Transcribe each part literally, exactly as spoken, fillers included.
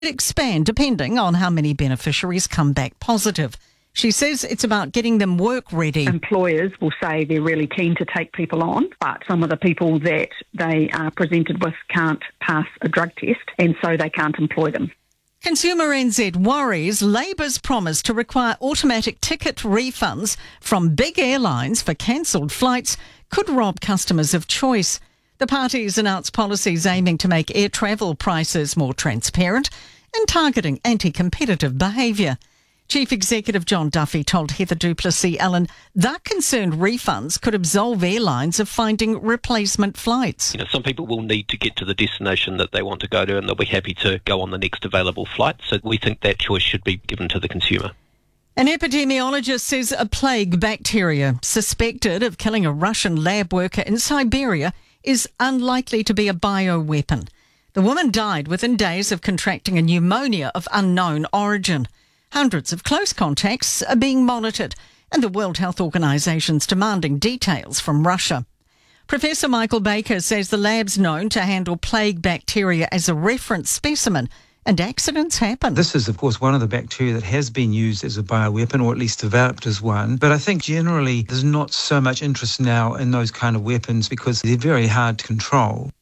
expand depending on how many beneficiaries come back positive. She says it's about getting them work ready. Employers will say they're really keen to take people on, but some of the people that they are presented with can't pass a drug test, and so they can't employ them. Consumer N Z worries Labour's promise to require automatic ticket refunds from big airlines for cancelled flights could rob customers of choice. The party's announced policies aiming to make air travel prices more transparent and targeting anti-competitive behaviour. Chief Executive John Duffy told Heather Duplessis-Allen they're concerned refunds could absolve airlines of finding replacement flights. You know, some people will need to get to the destination that they want to go to, and they'll be happy to go on the next available flight. So we think that choice should be given to the consumer. An epidemiologist says a plague bacteria suspected of killing a Russian lab worker in Siberia is unlikely to be a bioweapon. The woman died within days of contracting a pneumonia of unknown origin. Hundreds of close contacts are being monitored, and the World Health Organization's demanding details from Russia. Professor Michael Baker says the lab's known to handle plague bacteria as a reference specimen, and accidents happen. This is, of course, one of the bacteria that has been used as a bioweapon, or at least developed as one. But I think generally there's not so much interest now in those kind of weapons because they're very hard to control.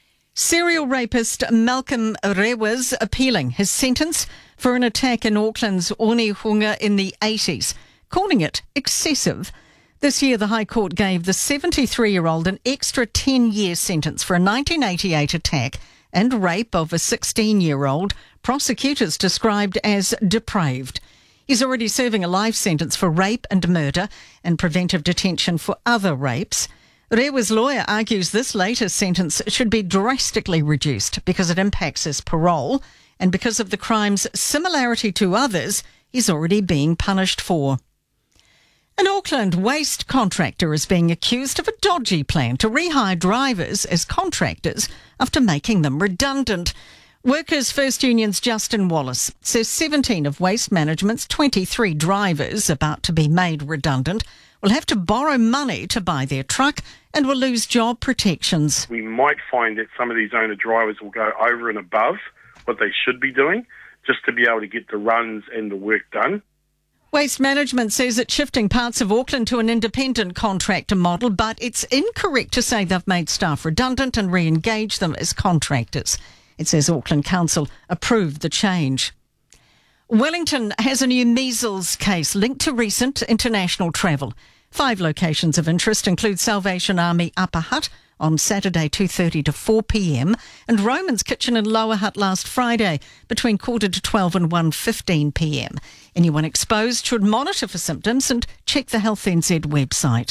Serial rapist Malcolm Rewa's appealing his sentence for an attack in Auckland's Onehunga in the eighties, calling it excessive. This year, the High Court gave the seventy-three-year-old an extra ten-year sentence for a nineteen eighty-eight attack and rape of a sixteen-year-old, prosecutors described as depraved. He's already serving a life sentence for rape and murder and preventive detention for other rapes. Rewa's lawyer argues this latest sentence should be drastically reduced because it impacts his parole and because of the crime's similarity to others he's already being punished for. An Auckland waste contractor is being accused of a dodgy plan to rehire drivers as contractors after making them redundant. Workers First Union's Justin Wallace says seventeen of Waste Management's twenty-three drivers about to be made redundant will have to borrow money to buy their truck and will lose job protections. We might find that some of these owner drivers will go over and above what they should be doing just to be able to get the runs and the work done. Waste Management says it's shifting parts of Auckland to an independent contractor model, but it's incorrect to say they've made staff redundant and re-engaged them as contractors. It says Auckland Council approved the change. Wellington has a new measles case linked to recent international travel. Five locations of interest include Salvation Army Upper Hutt on Saturday two thirty to four p.m. and Roman's Kitchen in Lower Hutt last Friday between quarter to twelve and one fifteen p.m. Anyone exposed should monitor for symptoms and check the Health N Z website.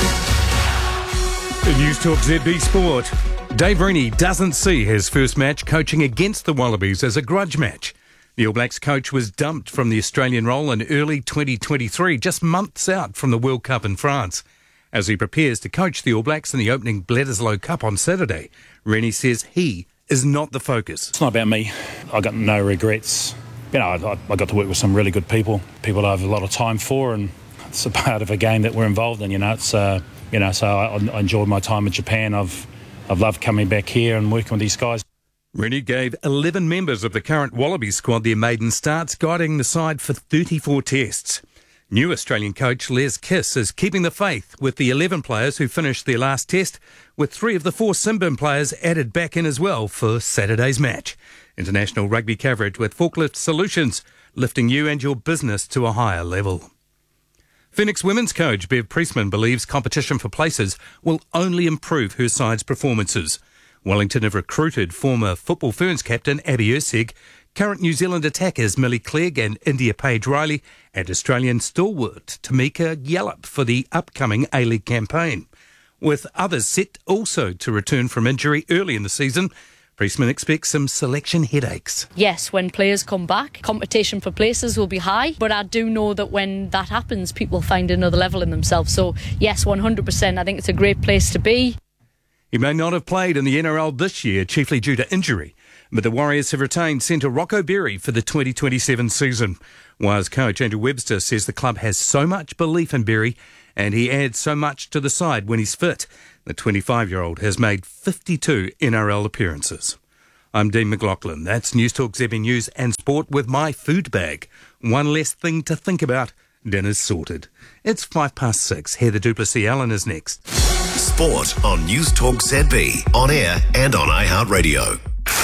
The News Talk Z B Sport. Dave Rennie doesn't see his first match coaching against the Wallabies as a grudge match. The All Blacks coach was dumped from the Australian role in early twenty twenty-three, just months out from the World Cup in France. As he prepares to coach the All Blacks in the opening Bledisloe Cup on Saturday, Rennie says he is not the focus. It's not about me. I got no regrets. You know, I, I got to work with some really good people, people I have a lot of time for, and it's a part of a game that we're involved in. You know, it's uh, you know, so I, I enjoyed my time in Japan. I've I've loved coming back here and working with these guys. Rennie gave eleven members of the current Wallaby squad their maiden starts, guiding the side for thirty-four tests. New Australian coach Les Kiss is keeping the faith with the eleven players who finished their last test, with three of the four Simbin players added back in as well for Saturday's match. International rugby coverage with Forklift Solutions, lifting you and your business to a higher level. Phoenix women's coach Bev Priestman believes competition for places will only improve her side's performances. Wellington have recruited former Football Ferns captain Abby Erceg, current New Zealand attackers Millie Clegg and India Page Riley, and Australian stalwart Tamika Yallop for the upcoming A-League campaign. With others set also to return from injury early in the season, Priestman expects some selection headaches. Yes, when players come back, competition for places will be high, but I do know that when that happens, people find another level in themselves. So yes, one hundred percent, I think it's a great place to be. He may not have played in the N R L this year, chiefly due to injury, but the Warriors have retained centre Rocco Berry for the twenty twenty-seven season. Wires coach Andrew Webster says the club has so much belief in Berry and he adds so much to the side when he's fit. The twenty-five-year-old has made fifty-two N R L appearances. I'm Dean McLaughlin. That's News Talk Z B News and Sport with my food bag. One less thing to think about. Dinner's sorted. It's five past six. Heather Duplessis-Allen is next. Sport on News Talk Z B, on air and on iHeartRadio.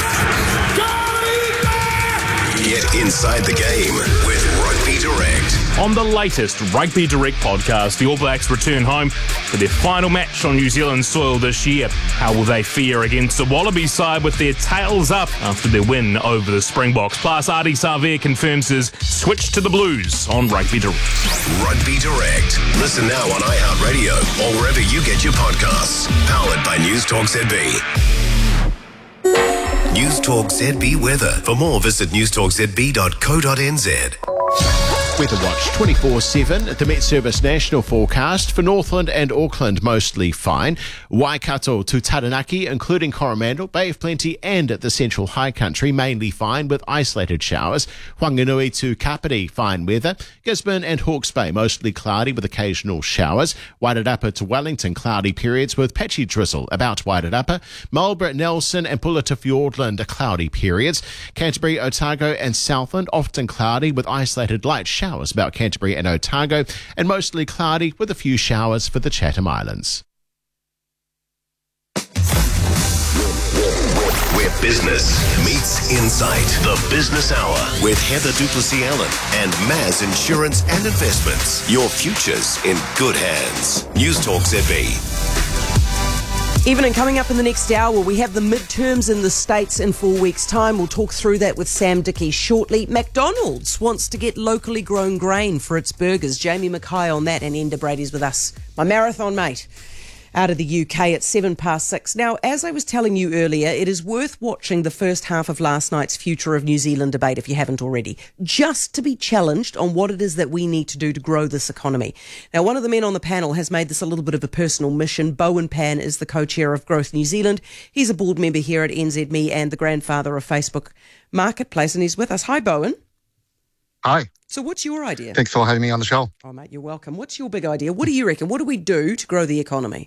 Get inside the game with Rugby Direct. On the latest Rugby Direct podcast, the All Blacks return home for their final match on New Zealand soil this year. How will they fare against the Wallabies side with their tails up after their win over the Springboks? Plus, Ardie Savea confirms his switch to the Blues on Rugby Direct. Rugby Direct. Listen now on iHeartRadio or wherever you get your podcasts. Powered by News Talk Z B. News Talk Z B weather. For more, visit news talk z b dot co dot n z. Weather Watch twenty-four seven at the Met Service National Forecast. For Northland and Auckland, mostly fine. Waikato to Taranaki, including Coromandel, Bay of Plenty and the Central High Country, mainly fine with isolated showers. Whanganui to Kapiti, fine weather. Gisborne and Hawke's Bay, mostly cloudy with occasional showers. Wairarapa to Wellington, cloudy periods with patchy drizzle about Wairarapa. Marlborough, Nelson and Pulla to Fiordland, cloudy periods. Canterbury, Otago and Southland, often cloudy with isolated light showers. Showers about Canterbury and Otago, and mostly cloudy with a few showers for the Chatham Islands. Where business meets insight. The Business Hour with Heather Duplessis-Allen and Maz Insurance and Investments. Your future's in good hands. News Talk Z B. Evening, coming up in the next hour, we have the midterms in the States in four weeks' time. We'll talk through that with Sam Dickey shortly. McDonald's wants to get locally grown grain for its burgers. Jamie Mackay on that, and Enda Brady's with us. My marathon mate out of the U K at seven past six. Now, as I was telling you earlier, it is worth watching the first half of last night's Future of New Zealand debate, if you haven't already, just to be challenged on what it is that we need to do to grow this economy. Now, one of the men on the panel has made this a little bit of a personal mission. Bowen Pan is the co-chair of Growth New Zealand. He's a board member here at N Z M E and the grandfather of Facebook Marketplace, and he's with us. Hi, Bowen. Hi. So what's your idea? Thanks for having me on the show. Oh, mate, you're welcome. What's your big idea? What do you reckon? What do we do to grow the economy?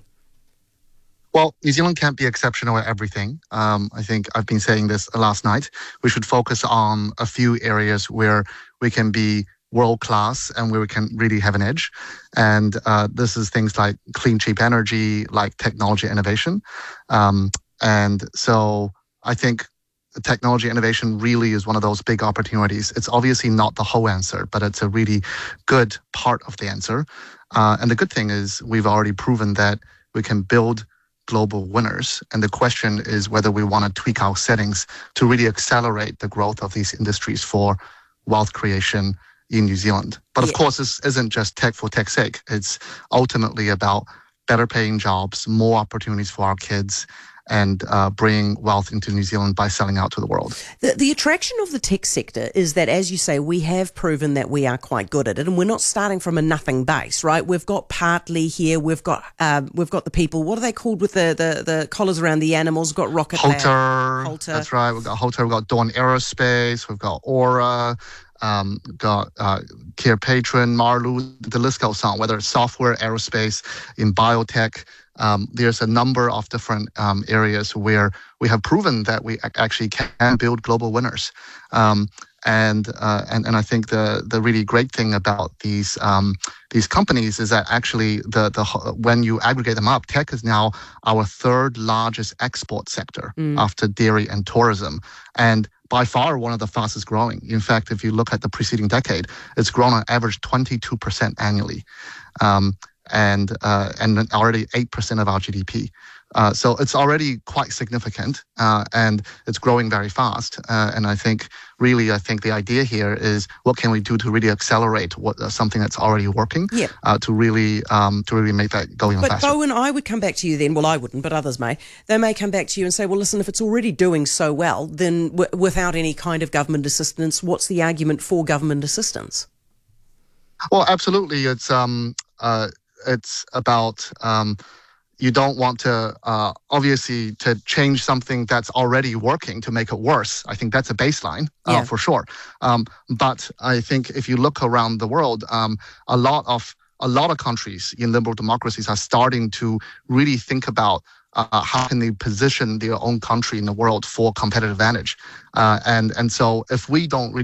Well, New Zealand can't be exceptional at everything. Um, I think I've been saying this last night. We should focus on a few areas where we can be world-class and where we can really have an edge. And uh, this is things like clean, cheap energy, like technology innovation. Um, and so I think technology innovation really is one of those big opportunities. It's obviously not the whole answer, but it's a really good part of the answer. Uh, and the good thing is we've already proven that we can build global winners. And the question is whether we want to tweak our settings to really accelerate the growth of these industries for wealth creation in New Zealand. But of yeah. course, this isn't just tech for tech's sake. It's ultimately about better paying jobs, more opportunities for our kids, and uh, bring wealth into New Zealand by selling out to the world. The, the attraction of the tech sector is that, as you say, we have proven that we are quite good at it, and we're not starting from a nothing base, right? We've got Partly here, we've got um, we've got the people. What are they called with the the, the collars around the animals? We've got Rocket Holter, Lab. Holter. That's right. We've got Holter. We've got Dawn Aerospace. We've got Aura. Um, got uh, Care Patron, Marlu. The list goes on. Whether it's software, aerospace, in biotech. Um, there's a number of different um, areas where we have proven that we actually can build global winners. Um, and, uh, and and I think the the really great thing about these um, these companies is that actually the the when you aggregate them up, tech is now our third largest export sector mm. after dairy and tourism, and by far one of the fastest growing. In fact, if you look at the preceding decade, it's grown on average twenty-two percent annually. Um, and uh, and already eight percent of our G D P. Uh, so it's already quite significant, uh, and it's growing very fast. Uh, and I think, really, I think the idea here is what can we do to really accelerate what uh, something that's already working, yeah. uh, to really um, to really make that go even but faster. But Bowen, I would come back to you then. Well, I wouldn't, but others may. They may come back to you and say, well, listen, if it's already doing so well, then w- without any kind of government assistance, what's the argument for government assistance? Well, absolutely. It's um uh. It's about um, you don't want to uh, obviously to change something that's already working to make it worse. I think that's a baseline uh, yeah. for sure. Um, but I think if you look around the world, um, a lot of a lot of countries in liberal democracies are starting to really think about uh, how can they position their own country in the world for competitive advantage? Uh, and and so if we don't